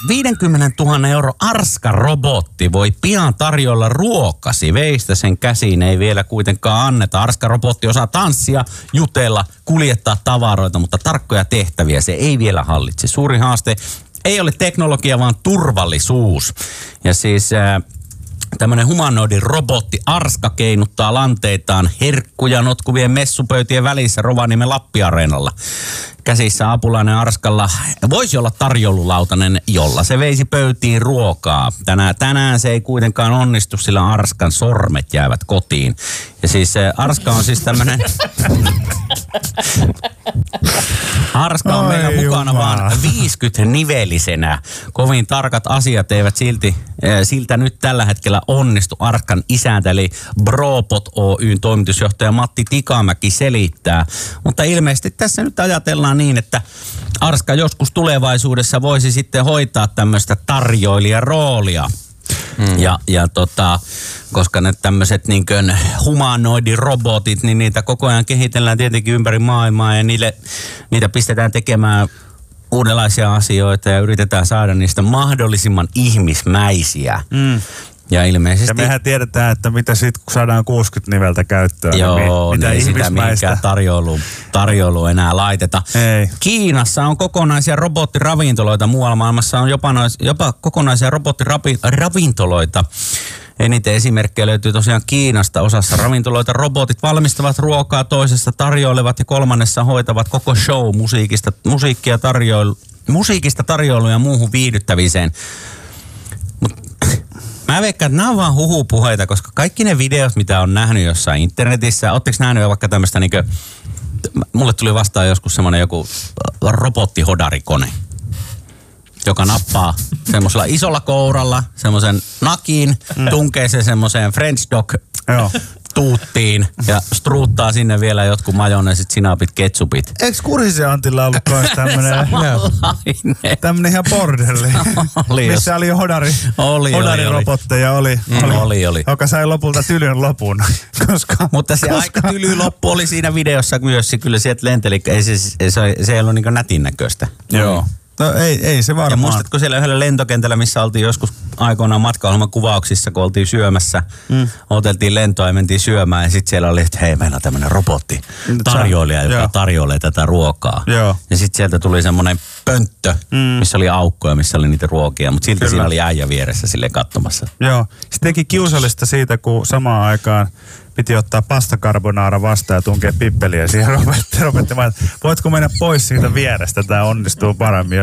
50 000 € Arska-robotti voi pian tarjolla ruokasi. Veistä sen käsiin ei vielä kuitenkaan anneta. Arska-robotti osaa tanssia, jutella, kuljettaa tavaroita, mutta tarkkoja tehtäviä se ei vielä hallitse. Suuri haaste ei ole teknologia, vaan turvallisuus. Ja siis tämmöinen humanoidin robotti Arska keinuttaa lanteitaan herkkuja notkuvien messupöytien välissä Rovaniemen Lappi-areenalla. Käsissä apulainen Arskalla voisi olla tarjoululautanen, jolla se veisi pöytiin ruokaa. Tänään se ei kuitenkaan onnistu, sillä Arskan sormet jäävät kotiin. Ja siis Arska on siis tämmöinen... Arska on meillä mukana vaan 50-nivellisenä. Kovin tarkat asiat eivät siltä nyt tällä hetkellä onnistu. Arskan isäntä eli Bropot Oyn toimitusjohtaja Matti Tikamäki selittää. Mutta ilmeisesti tässä nyt ajatellaan niin, että Arska joskus tulevaisuudessa voisi sitten hoitaa tämmöistä tarjoilijaroolia. Koska ne tämmöiset niinkön humanoidirobotit, niin niitä koko ajan kehitellään tietenkin ympäri maailmaa ja niitä pistetään tekemään uudenlaisia asioita ja yritetään saada niistä mahdollisimman ihmismäisiä. Ja ilmeisesti... Ja mehän tiedetään, että mitä sitten kun saadaan 60 niveltä käyttöön. Joo, mitä niin sitä mihinkään tarjoiluun enää laiteta. Ei. Kiinassa on kokonaisia robottiravintoloita. Muualla maailmassa on jopa kokonaisia robottiravintoloita. Eniten esimerkkejä löytyy tosiaan Kiinasta. Osassa ravintoloita robotit valmistavat ruokaa, toisessa tarjoilevat ja kolmannessa hoitavat koko show musiikista tarjoiluun ja muuhun viihdyttämiseen. Mä veikkaan, että nämä on vaan huhupuheita, koska kaikki ne videot, mitä on nähnyt jossain internetissä, ootteko nähnyt jo vaikka tämmöistä niinkö, mulle tuli vastaan joskus semmoinen joku robottihodarikone, joka nappaa semmoisella isolla kouralla semmoisen nakin, tunkee se semmoiseen French dog tuuttiin ja struuttaa sinne vielä jotkut majoneesit, sinapit, ketsupit. Eikö Kurhisen Antilla ollut myös tämmönen ihan bordelli? Missä oli hodarirobotteja oli. Joka sai lopulta tylyn lopun. Mutta se aika tyly loppu oli siinä videossa myös, kyllä sieltä lenteli, se ei ollut niin nätin näköistä. Joo. No ei se varmaan. Ja muistatko siellä yhdellä lentokentällä, missä oltiin joskus aikoinaan matkaohjelman kuvauksissa, kun oltiin syömässä, oteltiin lentoa ja mentiin syömään ja sitten siellä oli, että hei, meillä on tämmöinen robotti tarjoilija, joka tarjoilee tätä ruokaa. Joo. Ja sitten sieltä tuli semmoinen pönttö, missä oli aukkoja, missä oli niitä ruokia, mutta silti siinä oli äijä vieressä silleen katsomassa. Joo. Se teki kiusallista siitä, kun samaan aikaan piti ottaa pasta carbonara vastaan ja tunkea pippeliä siihen Robertti. Voitko mennä pois siitä vierestä? Tämä onnistuu paremmin,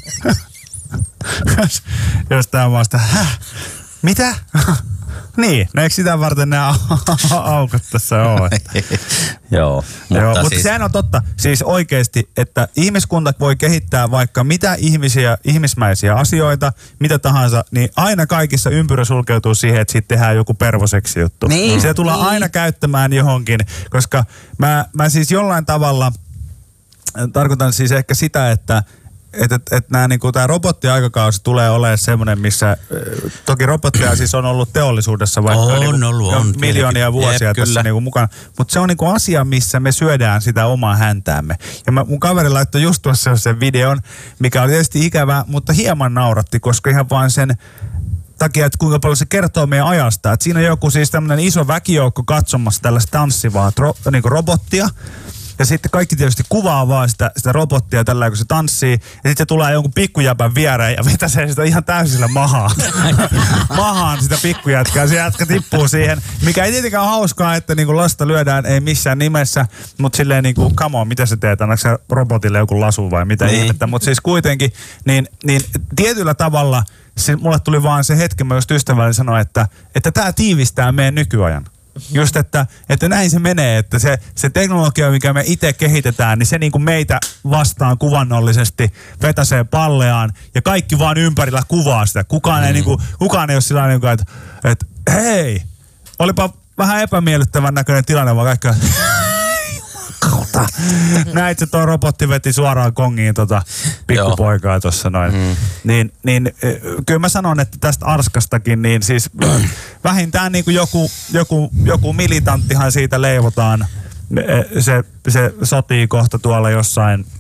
jos tämä on vaan sitä, mitä? Niin, no eikö sitä varten nämä aukot tässä ole? Joo, mutta sehän on totta. Siis oikeasti, että ihmiskunta voi kehittää vaikka mitä ihmismäisiä asioita, mitä tahansa, niin aina kaikissa ympyrä sulkeutuu siihen, että sitten tehdään joku pervoseksi juttu. Niin. Se tullaan aina käyttämään johonkin, koska mä siis jollain tavalla tarkoitan siis ehkä sitä, että tämä robottiaikakausi tulee olemaan semmoinen, missä toki robotteja siis on ollut teollisuudessa vaikka miljoonia vuosia tässä mukana, mutta se on asia, missä me syödään sitä omaa häntäämme. Ja mun kaveri laittoi just tuossa sen videon, mikä oli tietysti ikävä, mutta hieman nauratti, koska ihan vaan sen takia, että kuinka paljon se kertoo meidän ajasta. Että siinä on joku siis tämmöinen iso väkijoukko katsomassa tällaista tanssivaa robottia. Ja sitten kaikki tietysti kuvaa vaan sitä robottia tällä, kun se tanssii. Ja sitten se tulee jonkun pikkujäpän viereen ja vetäsee sitä ihan täysillä mahaan sitä pikkujätkää. Se jätkä tippuu siihen, mikä ei tietenkään ole hauskaa, että niinku lasta lyödään, ei missään nimessä. Mutta silleen niinku, come on, mitä sä teet? Annatko sä robotille joku lasu vai mitä ihmettä? Mutta siis kuitenkin, niin tietyllä tavalla mulle tuli vaan se hetki, mä just ystävälleni sanoin, että tää tiivistää meidän nykyajan. Just, että näin se menee, että se teknologia, mikä me itse kehitetään, niin se niin kuin meitä vastaan kuvannollisesti vetäsee palleaan ja kaikki vaan ympärillä kuvaa sitä. Kukaan ei ole sillä tavalla, että hei, olipa vähän epämiellyttävän näköinen tilanne, vaan kaikki kautta. Näit se tuo robotti veti suoraan kongiin pikkupoikaa tuossa noin. Niin kyllä mä sanon, että tästä Arskastakin, niin siis vähintään niin kuin joku militanttihan siitä leivotaan. Se sotii kohta tuolla jossain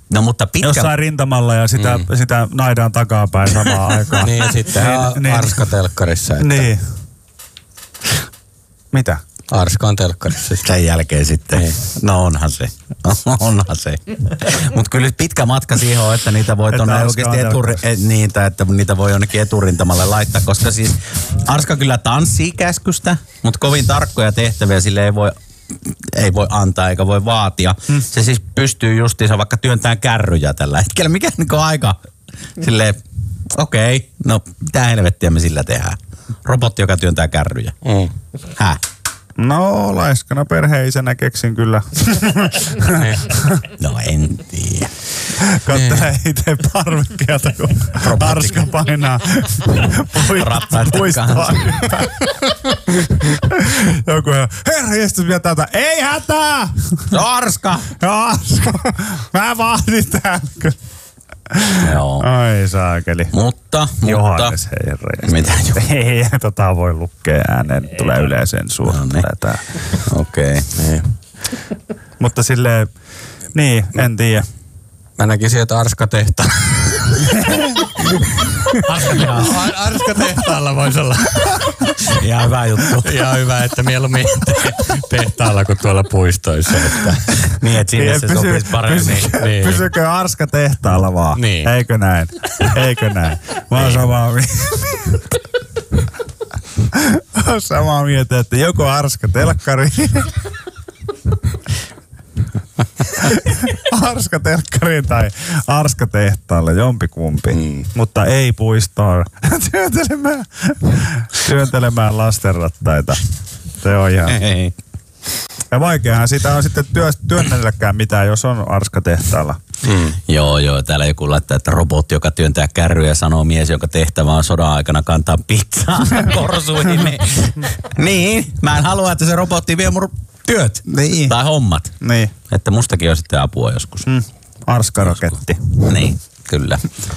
No mutta jossain rintamalla ja sitä naidaan takapäin samaan aikaan. Niin ja sitten Arska telkkarissa. Että... Niin. Mitä? Arska on telkkarissa. Sen jälkeen sitten. Niin. No onhan se. Mutta kyllä pitkä matka siihen on, että niitä voi tuonne oikeasti että niitä voi jonnekin eturintamalle laittaa, koska siis Arska kyllä tanssii käskystä, mutta kovin tarkkoja tehtäviä sille ei voi antaa eikä voi vaatia. Se siis pystyy justiinsa vaikka työntämään kärryjä tällä hetkellä. Mikä niin on aika silleen, okei, no mitä helvettiä me sillä tehdään? Robotti, joka työntää kärryjä. Häh? No, laiskana perheisänä keksin kyllä. No en tiedä. Kattelee itse parvekkeelta, kun Arska painaa puistoa. Joku herra jestas vielä täältä. Ei hätää! Arska! Arska! Mä vaadin täällä. Joo. Ai saakeli. Mutta. Johannes herra. Mitä Ei, voi lukea ääneen. Tulee yleiseen suoraan. Okei. Niin. Mutta silleen, niin, en tiedä. Mä näkisin, että Arska tehtaalla. Arska tehtaalla voisi olla. Ihan hyvä juttu. Ihan hyvä, että mieluummin tehtaalla kuin tuolla puistoissa. Että. Niin, että sinne se sopisi paremmin. Niin. Pysykö Arska tehtaalla vaan? Niin. Eikö näin? Mä oon samaa mieltä, että joko Arska telkkari. Arska telkkariin tai Arska tehtaalle, jompikumpi. Mutta ei puistoon työntelemään lastenrattaita. Se on ihan... Ei. Ja vaikeahan sitä on sitten työnnelläkään mitään, jos on Arska tehtaalla. Joo, täällä joku laittaa, että robotti, joka työntää kärryjä, sanoo mies, jonka tehtävä on sodan aikana kantaa pizzaa korsuihin. Niin, mä en halua, että se robotti vie mun työt tai hommat. Niin. Että mustakin on sitten apua joskus. Arska-raketti. Niin, kyllä.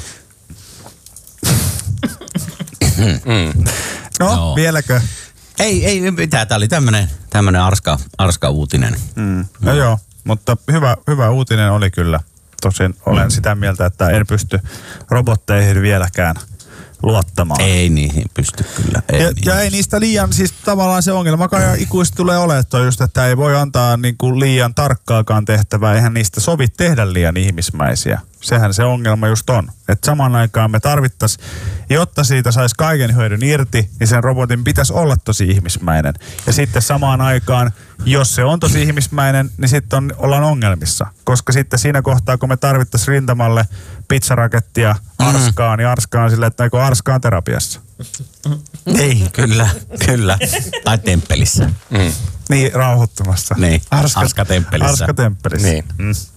No, vieläkö? Ei mitään. Tää oli tämmönen arska uutinen. No joo, mutta hyvä uutinen oli kyllä. Tosin olen sitä mieltä, että en pysty robotteihin vieläkään luottamaan. Ei niihin pysty kyllä. Ei niistä liian, siis tavallaan se ongelma kai ikuisesti tulee olemaan just, että ei voi antaa niinku liian tarkkaakaan tehtävää, eihän niistä sovi tehdä liian ihmismäisiä. Sehän se ongelma just on. Että samaan aikaan me tarvittaisiin, jotta siitä saisi kaiken hyödyn irti, niin sen robotin pitäisi olla tosi ihmismäinen. Ja sitten samaan aikaan, jos se on tosi ihmismäinen, niin sitten ollaan ongelmissa. Koska sitten siinä kohtaa, kun me tarvittaisiin rintamalle pizzarakettia Arskaan, niin Arska on silleen, että Arska on terapiassa. Ei, kyllä. Tai temppelissä. Niin, rauhoittumassa. Niin, Arska-temppelissä. Arska-temppelissä. Niin.